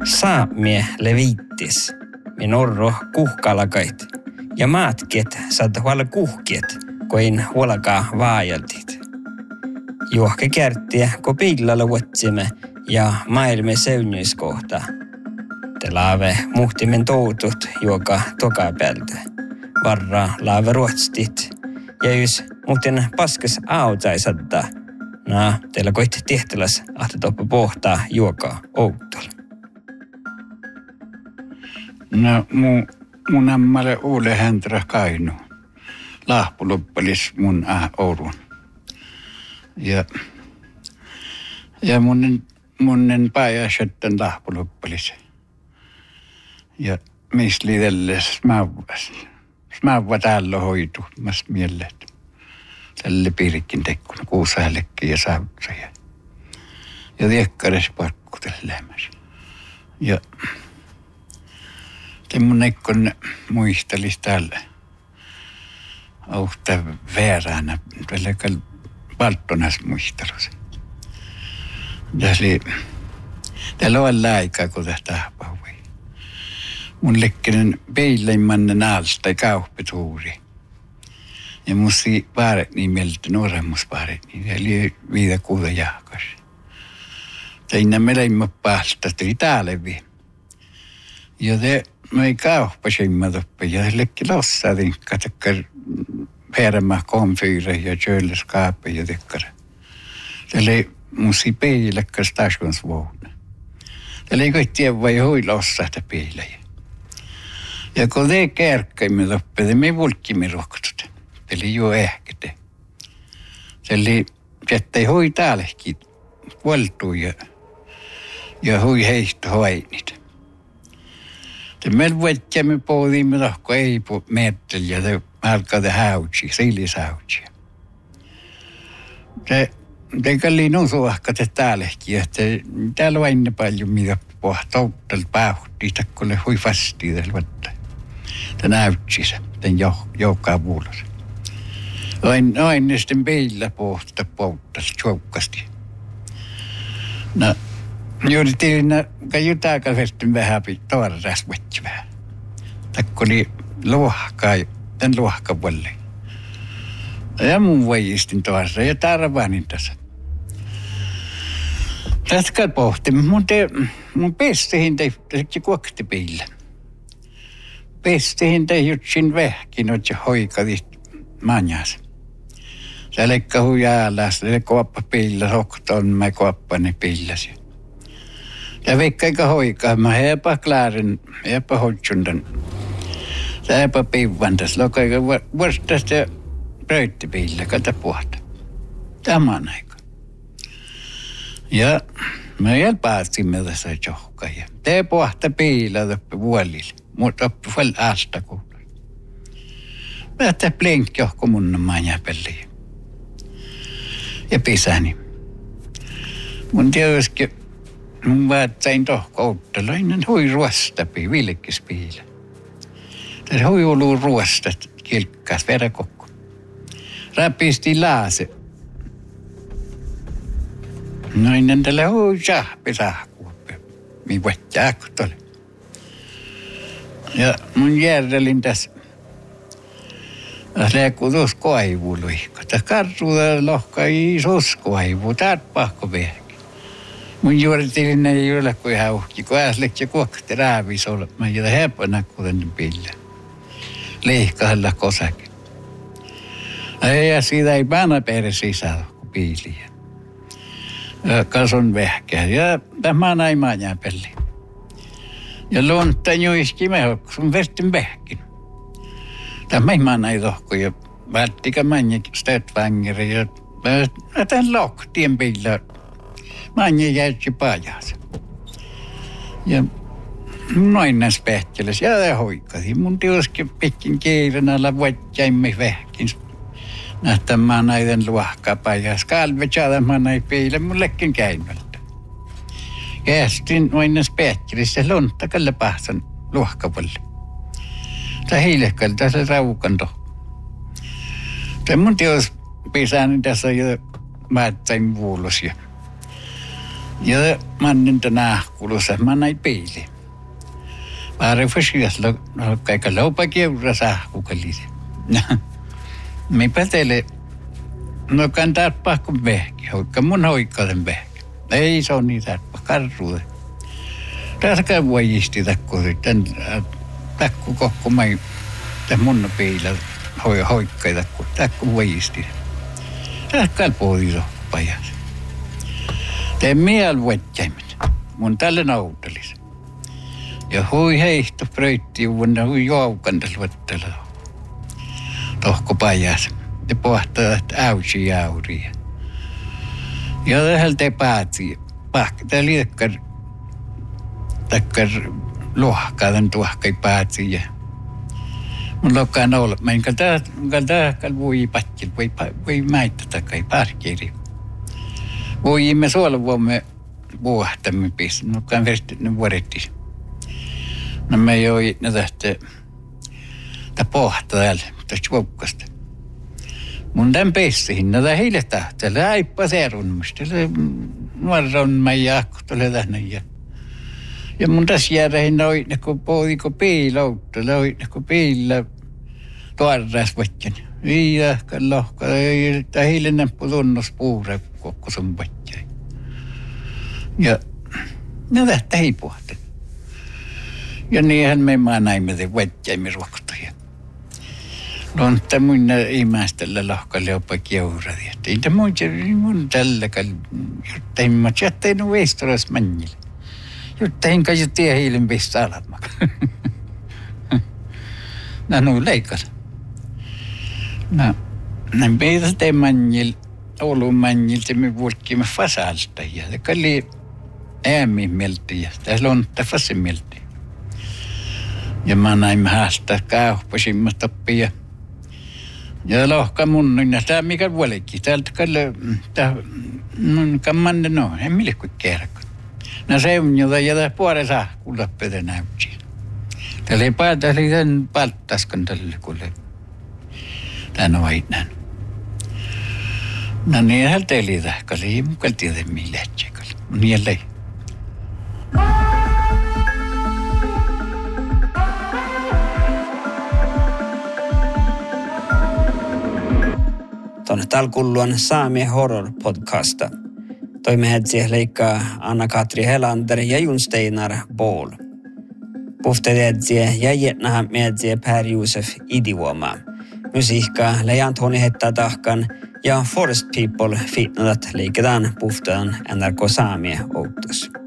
Saamie levittis, min orro kuhkalakait, ja maatkiet saat huolella kuhkiet, kuin huolakaa vaajaltit. Juohke kärttiä, kun pillalla vuotsimme ja maailme seunyiskohta. Te laave muhtimen toutut, joka toka päältä. Varra laave ruotstit, ja jos muuten paskas autaisadda, teillä koitte tehtäläs ahtetoppa pohtaa juokaa outolla. No, mun ammalle Uule Hänträ Kainu. Lahpuluppelis mun Oulun. Ja munnen pääjäsetten lahpuluppelis. Ja misli tälle smävä täällä hoitu, mas miellet. Tälle piirikin tekkuna kuusahellekin ja sautsaja. Ja tiekkares pakku tälle lämmäs. Ja mun ekkon muistelis täällä. Auhta vääränä, tällä valttonas muistelus. Täällä on aikaa, kun tästä tapahtui. Mun lekkinen peileimannen alsta ja kauppituuri. Ja mussi paaret niin mieltä, nuoremus paaret niin, eli viida kuuda jahkas. Teinä meleimmä päästä, tuli täällä vi. Ja me ei kauppasimmat oppe, ja lekki lossatin, katakar perämä konfyre ja tjöles kaappe ja tekkar. Tälle mussi peilekka stationsvuonna. Tälle ei koittia vai hui lossata peilejä. Ja kun te kärkkäimme oppe, me vulkkimme rohtut. Tälle jo ehkete. Tälle jättäi hui täälläkin vuoltuu ja hui heistä hoinit. Me vuotiamme pohdimme tohko ei metteli ja te alkaa hautsi, siilisautsia. Te kalliin usuahka te täälläkin, että täällä on aina paljon mitä pohtouttel pähtiitä, kun le hui fastii tällä vuotta. Te näytsisä, ten joukkaa vuulossa. Aina sitten peillä pohtaa tjoukkasti. No. Juuri tilinä, kun jutaakaan vertin vähän toiras vuotta vähän. Takko oli luohkaa, tän luohka puolelle. Ja mun voijistin toiras ja tarvaanin tässä. Tästä pohtimme, mun pestihin tehti kuokti peillä. Pestihin tehti vähkin, että hoikadit manjas. Se lekka huijaalas, se kuoppa peillä, sokton mä kuoppani peilläsi. Ja vaikka eikä hoikaa, mä heipä klaarin, heipä hotsundan. Se heipä piivan tässä, lokaika vuostasta pröyttipiillä, kata puhta. Tämän aika. Ja me jäl päästimme tässä johkaa. Ja te puhta piillä toppi vuolille, mutta oppi vuol aastakuulla. Mä jättä plenkki johko mun manjapelliin. Ja pisäni. Mun tietysti mun vaatsain tohko outtalainen hui ruostapi, vilkkispiilä. Tässä hui olu ruostat kilkkaas veräkokku. Rapisti laase. Noinen tällä hui sahpi sahkuoppi. Mi vuottaa kutolle. Ja mun järjelin tässä. Läkku tuossa koivuluihko. Tässä karsuuta lohka isos koivu. Täältä pahko vehki. Mun juuritilin ei ole kuin ihan uhki, kun äsleksi kuokti räävis olla. Mä jätä hepänä kuten pillä. Leihkahalla kosakin. Ja siitä ei päällä perä sisään kuin piiliä. Kason vähkää. Ja tämä näin maanjaa pelli. Ja luonta juiski mehokku, sun vestin vähkin. Tämä ei maanjaa tohko ja välttikä maanjaa stötvangeri. Ja tämän lohtien pillä. Manje jäytsi pajas. Ja noin näissä pähkeles ja hoikasi. Mun tiuskin pitkin kiiren alla vuotjaimme vähkin. Nähtämään näiden luohkaa pajas. Kalvetsaada mä näin peille mullekin käynnöltä. Kästin noin näissä pähkeles ja lonttakalle pahsan luohkapuolelle. Tää hiilehkalla tässä raukan tohko. Se mun tius pisääni tässä jo määttäin vuulosia. Ja mannen tänä kulussa mä näin peili. Vaare fasias kaikka laupa keura sahkukalisi. Me pätele no kantaa pakko vähki, hoikka mun hoikkaden vähki. Ei se on niitä karruude. Tässä voi isti takku kokku mai mun peillä hoikkai takku voi isti. Tässä pohdi pajas. Te miel vuotjaimen. Mun tälle nautelis. Ja hui heihto pröytti vuonna hui joukandal vuottella. Tohko pajas. Ja pohtaa ausi jauria. Ja tähän te päätsi. Tää liikkar takkar lohkaadan tuohkai päätsi. Ja mun lokkaan olla. Mä en kaltaa voi patjil. Voi mäittä takai parkiri. Voimme suolvomme vuohtamme pistä. No kan versti ne vuoretti. No me joi ne tähtä pohta täällä. Tästä vuokkasta. Mun tämän pessihin. No tää heille tahtaa. Läippa serunmusta. Nuorra on meidän akku. Tulee tähnä. Ja mun tässä jäädähin noi. Ne kun pohdiko piiloutta. Noi ne kun piillä tuoras vuotjan. Viidahkan lohka. Tää heille näppä tunnos puure. Kokko sun vuotjai. Ja ne tähtä ei pohti. Ja niinhän me näimme te vuotjaimme ruoktoja. No on tämä mun imästellä lohkalle jopa keura. Ei tämä mun tälläkään. Jotta en mä jättäin veistoras mannille. Jotta en kai tiedä hiilen pistä alatmak. No leikas. No, näin peitä te mannille. Oulun mannilta me vuokkimme fasalta. Ja se oli äämin mielti. Ja tässä on fasin mielti. Ja mä näin haastaa kauppasimme toppia. Ja lohka mun, ja tämä mikä vuolekin. Täältä kalle, kammanne no, en mille kuin kerkon. No se on jota jätä puore sahkulla pete näytsiä. Täällä ei päätä, oli tämän palttaskan tälle kuule. Tän on vainnan. No niin, hän teili tähkäli, ei mukaan tiedä mihin lähtsekäli. Niin ei. Tuonne talkulluan Saamien horror-podcasta. Toimme hetsi leikkaa Anna-Katri Helander ja Jon Steinar Bohl. Puhte hetsi ja jätnähän mietsi Per Josef Idioma. Musiikkaa leijant honi hettaa tahkan ja Forest People fitnadat leiketään puhtaan NRK Saamien outus.